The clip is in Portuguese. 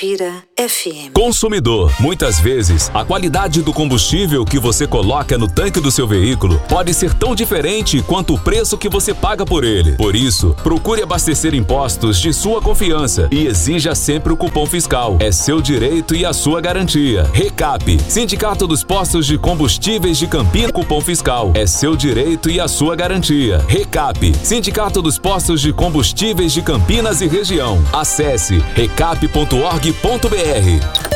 Inspira FM. Consumidor, muitas vezes, a qualidade do combustível que você coloca no tanque do seu veículo pode ser tão diferente quanto o preço que você paga por ele. Por isso, procure abastecer em postos de sua confiança e exija sempre o cupom fiscal. É seu direito e a sua garantia. Recap, Sindicato dos Postos de Combustíveis de Campinas, cupom fiscal. É seu direito e a sua garantia. Recap, Sindicato dos Postos de Combustíveis de Campinas e região. Acesse recap.org.br.